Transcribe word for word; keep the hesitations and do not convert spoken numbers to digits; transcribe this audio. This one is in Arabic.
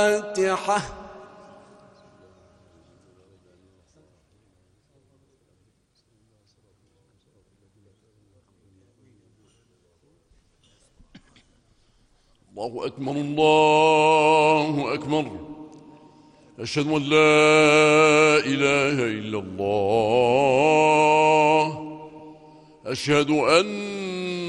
الفاتحة. الله أكبر الله أكبر، أشهد أن لا إله إلا الله، أشهد أن